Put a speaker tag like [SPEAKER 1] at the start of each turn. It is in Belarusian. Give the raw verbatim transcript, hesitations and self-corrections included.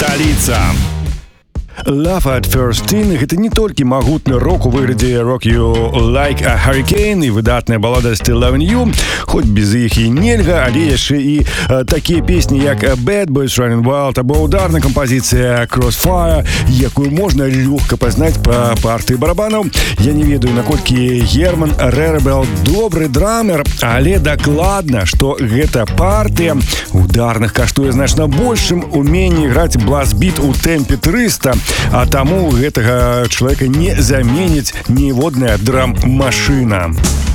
[SPEAKER 1] столица. Love at First Sting — гэта не толькі магутны рок у выглядзе Rock You Like a Hurricane і выдатная балада Still Loving You, хоць без іх і нельга, але яшчэ і э, такія песні, як Bad Boys Running Wild або ударная кампазіцыя Crossfire, якую можна лёгка пазнаць па партыі барабанаў. Я не ведаю, наколькі Герман Рербел добры драмер, але дакладна, што гэта партыя ударных каштуе значна большым уменні граць блас-біт у тэмпе трыста, а таму гэтага чалавека не заменіць ніводная драм-машына.